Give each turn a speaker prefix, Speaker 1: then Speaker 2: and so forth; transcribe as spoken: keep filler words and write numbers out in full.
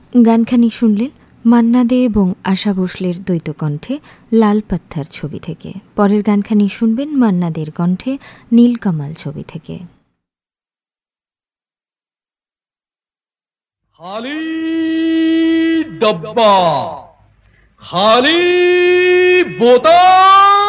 Speaker 1: গানখানি শুনলেন মান্না দে এবং আশা ভোসলের দ্বৈত কণ্ঠে লাল পাত্থার ছবি থেকে। পরের গানখানি শুনবেন মান্না দের কণ্ঠে নীলকমল ছবি থেকে।
Speaker 2: খালি ডব্বা, খালি বোতল।